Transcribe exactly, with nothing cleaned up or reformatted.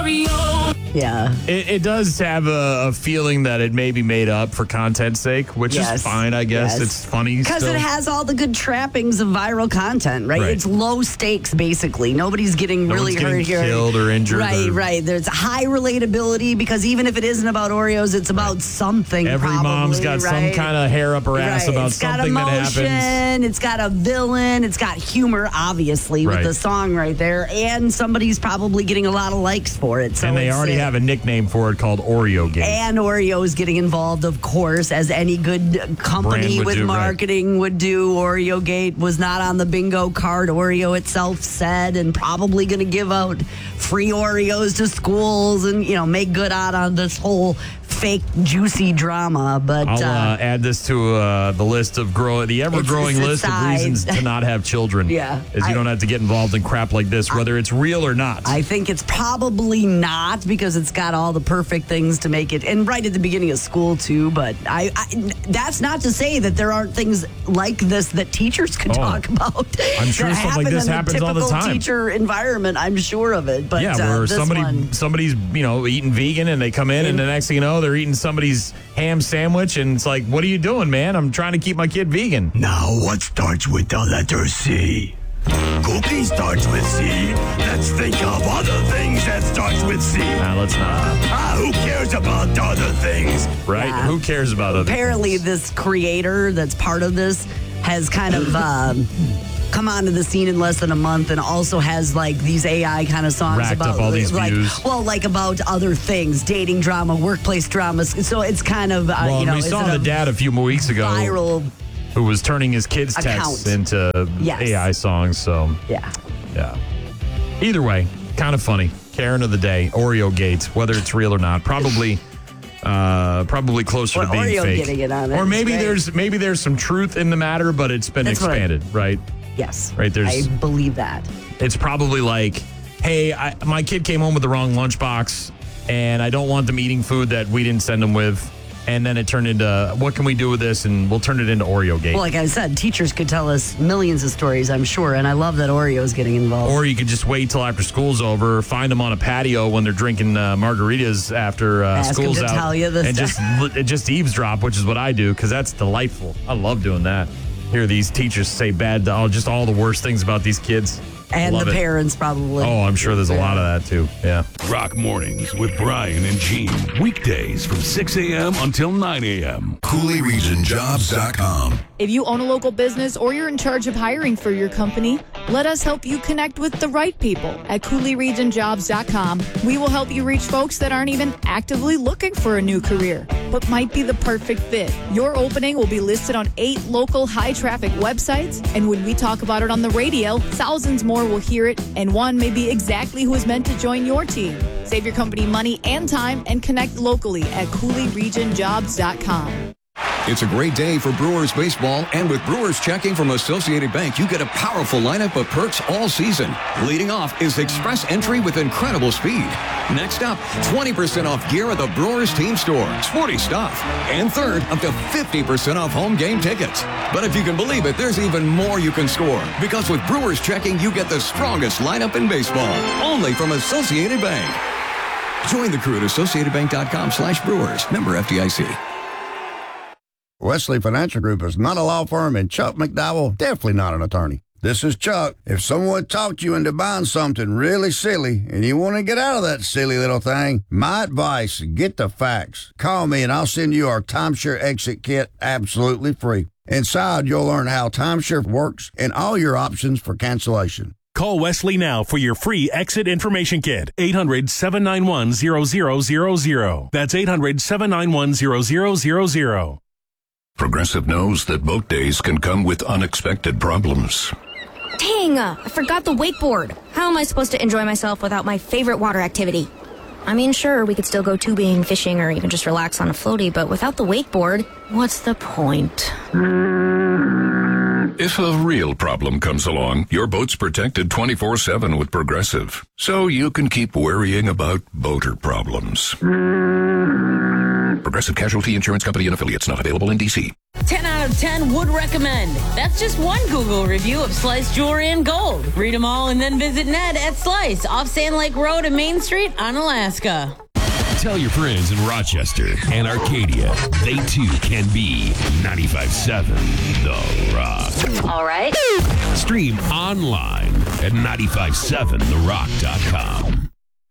Oreo. Yeah. It, it does have a, a feeling that it may be made up for content's sake, which Yes. is fine, I guess. Yes. It's funny Because still. it has all the good trappings of viral content, right? Right. It's low stakes, basically. Nobody's getting No really one's getting hurt here. killed or injured Right, or- right. There's high relatability because even if it isn't about Oreos, it's about something. Every probably, mom's got right? some kind of hair up her ass Right. about It's got something that emotion, happens. It's got a villain. It's got humor, obviously, Right. with the song right there. And somebody's probably getting a lot of likes for it. So And they it's, already uh, have a nickname for it called Oreo Gate. And Oreo's getting involved, of course, as any good company Brand would with do, right. marketing would do. Oreo Gate was not on the bingo card, Oreo itself said, and probably going to give out free Oreos to schools and, you know, make good out on this whole fake juicy drama. But I'll uh, uh, add this to uh, the list of grow the ever-growing It's- it's list of aside. reasons to not have children. Yeah. is you I- don't have to get involved in crap like this, whether it's real or not. I think it's probably not because it's got all the perfect things to make it, and right at the beginning of school too. But I, I that's not to say that there aren't things like this that teachers could Oh. talk about. I'm sure that stuff like happen this in happens all the typical time. Teacher environment, I'm sure of it. But yeah, uh, where this somebody one, somebody's you know eating vegan and they come in and the next thing you know they're eating somebody's ham sandwich and it's like, what are you doing, man? I'm trying to keep my kid vegan. Now, what starts with the letter C? Cookie starts with C. Let's think of other things that starts with C. Nah, let's not. Ah, who cares about other things? Right? Yeah. Who cares about other apparently things? this creator that's part of this has kind of um, come onto the scene in less than a month and also has like these A I kind of songs Racked about up all these like views. well like about other things, dating drama, workplace dramas. So it's kind of uh, Well, you know we is saw it the a dad a few weeks ago viral. who was turning his kids' Account. texts into Yes. A I songs. So Yeah. yeah. Either way, kind of funny. Karen of the day, Oreo Gate, whether it's real or not, probably. Uh, probably closer Well, to being Oreo fake, getting it on it or is maybe great. there's maybe there's some truth in the matter, but it's been That's what I- expanded, right? Yes. Right, there's- I believe that. It's probably like, hey, I, my kid came home with the wrong lunchbox, and I don't want them eating food that we didn't send them with. And then it turned into, what can we do with this? And we'll turn it into Oreo Gate. Well, like I said, teachers could tell us millions of stories, I'm sure, and I love that Oreo's getting involved. Or you could just wait till after school's over, find them on a patio when they're drinking uh, margaritas after uh, Ask 'em school's to out, tell you the and just li- just eavesdrop, which is what I do because that's delightful. I love doing that. Hear these teachers say bad, oh, just all the worst things about these kids. and Love the it. parents probably. Oh, I'm sure there's a lot of that too. Yeah. Rock Mornings with Brian and Gene. Weekdays from six a.m. until nine a.m. Cooley Region Jobs dot com. If you own a local business or you're in charge of hiring for your company, let us help you connect with the right people at Cooley Region Jobs dot com. We will help you reach folks that aren't even actively looking for a new career, but might be the perfect fit. Your opening will be listed on eight local high-traffic websites, and when we talk about it on the radio, thousands more will hear it, and one may be exactly who is meant to join your team. Save your company money and time and connect locally at Cooley Region Jobs dot com. It's a great day for Brewers baseball, and with Brewers checking from Associated Bank, you get a powerful lineup of perks all season. Leading off is Express Entry with incredible speed. Next up, twenty percent off gear at the Brewers team store. Sporty stuff. And third, up to fifty percent off home game tickets. But if you can believe it, there's even more you can score. Because with Brewers checking, you get the strongest lineup in baseball. Only from Associated Bank. Join the crew at Associated Bank dot com slash Brewers. Member F D I C. Wesley Financial Group is not a law firm, and Chuck McDowell definitely not an attorney. This is Chuck. If someone talked you into buying something really silly and you want to get out of that silly little thing, my advice, get the facts. Call me and I'll send you our timeshare exit kit absolutely free. Inside, you'll learn how timeshare works and all your options for cancellation. Call Wesley now for your free exit information kit. eight hundred, seven nine one, zero zero zero zero. That's eight hundred, seven nine one, zero zero zero zero. Progressive knows that boat days can come with unexpected problems. Dang, uh, I forgot the wakeboard. How am I supposed to enjoy myself without my favorite water activity? I mean, sure, we could still go tubing, fishing, or even just relax on a floaty, but without the wakeboard, what's the point? If a real problem comes along, your boat's protected twenty-four seven with Progressive, so you can keep worrying about boater problems. Progressive Casualty Insurance Company and Affiliates, not available in D C. ten out out of ten would recommend. That's just one Google review of Slice Jewelry and Gold. Read them all and then visit Ned at Slice off Sand Lake Road and Main Street on Alaska. Tell your friends in Rochester and Arcadia they too can be ninety-five point seven The Rock. All right. Stream online at nine five seven the rock dot com.